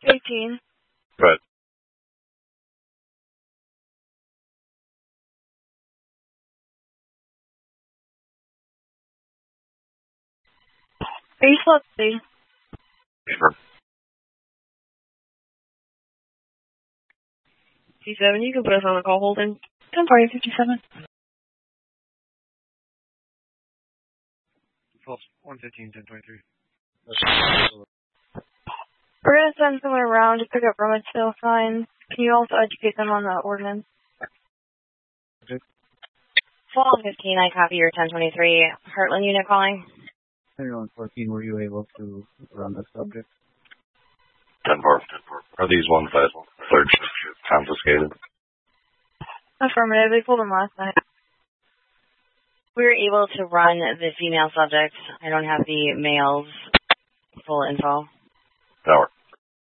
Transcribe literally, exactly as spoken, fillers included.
eighteen. Right. Are you still at the station? Sure. fifty-seven, you can put us on the call holding. ten forty, fifty-seven. one fifteen, ten twenty-three. We're going to send someone around to pick up rummage sale signs. Can you also educate them on the ordinance? Okay. twelve fifteen, I copy your ten twenty-three Heartland unit calling. ten fourteen, were you able to run the subject? ten four. Are these ones that third shift confiscated? Affirmative, they pulled them last night. We were able to run the female subjects. I don't have the male's full info. That works.